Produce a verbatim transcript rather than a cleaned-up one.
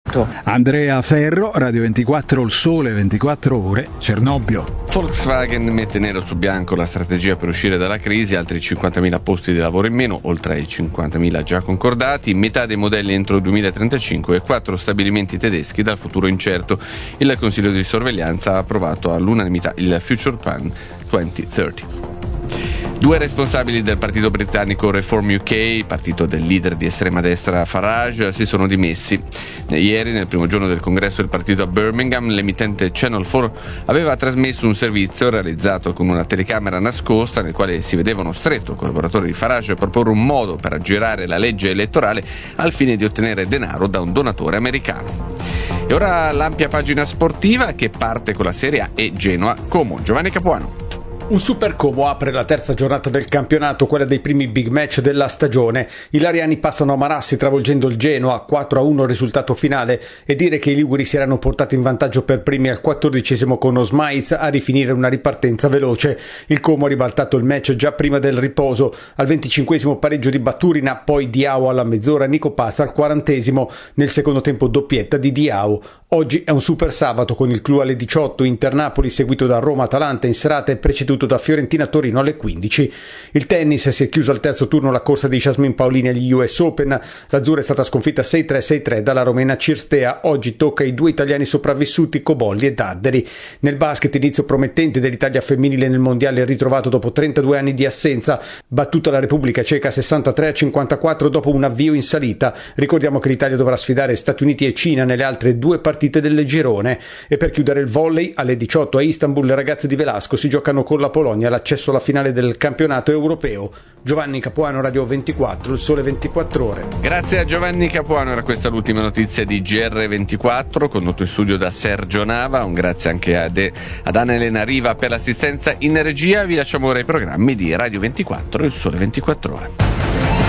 ventiquattro. Andrea Ferro, Radio ventiquattro, Il Sole ventiquattro Ore, Cernobbio. Volkswagen mette nero su bianco la strategia per uscire dalla crisi, altri cinquantamila posti di lavoro in meno, oltre ai cinquantamila già concordati, metà dei modelli entro il duemilatrentacinque e quattro stabilimenti tedeschi dal futuro incerto. Il Consiglio di sorveglianza ha approvato all'unanimità il Future Plan duemilatrenta. Due responsabili del partito britannico Reform U K, partito del leader di estrema destra Farage, si sono dimessi. Ieri, nel primo giorno del congresso del partito a Birmingham, l'emittente Channel quattro aveva trasmesso un servizio realizzato con una telecamera nascosta nel quale si vedeva uno stretto collaboratore di Farage proporre un modo per aggirare la legge elettorale al fine di ottenere denaro da un donatore americano. E ora l'ampia pagina sportiva che parte con la Serie A e Genoa Como. Giovanni Capuano. Un Super Como apre la terza giornata del campionato, quella dei primi big match della stagione. I lariani passano a Marassi travolgendo il Genoa, quattro a uno risultato finale, e dire che i liguri si erano portati in vantaggio per primi al quattordicesimo con Osmaiz a rifinire una ripartenza veloce. Il Como ha ribaltato il match già prima del riposo. Al venticinquesimo pareggio di Baturina, poi Diao alla mezz'ora, Nico Pazza al quarantesimo. Nel secondo tempo doppietta di Diao. Oggi è un super sabato con il clou alle diciotto, Inter-Napoli seguito da Roma-Atalanta in serata e preceduto da Fiorentina-Torino alle quindici. Il tennis si è chiuso al terzo turno la corsa di Jasmine Paolini agli U S Open. L'azzurra è stata sconfitta sei tre sei tre dalla romena Cirstea. Oggi tocca ai due italiani sopravvissuti Cobolli e Darderi. Nel basket inizio promettente dell'Italia femminile nel mondiale ritrovato dopo trentadue anni di assenza. Battuta la Repubblica Ceca sessantatré a cinquantaquattro dopo un avvio in salita. Ricordiamo che l'Italia dovrà sfidare Stati Uniti e Cina nelle altre due partite del girone. E per chiudere il volley, alle diciotto a Istanbul le ragazze di Velasco si giocano con la Polonia l'accesso alla finale del campionato europeo. Giovanni Capuano, Radio ventiquattro, Il Sole ventiquattro Ore. Grazie a Giovanni Capuano, era questa l'ultima notizia di G R ventiquattro, condotto in studio da Sergio Nava. Un grazie anche ad, ad Anna Elena Riva per l'assistenza in regia. Vi lasciamo ora i programmi di Radio ventiquattro, Il Sole ventiquattro Ore.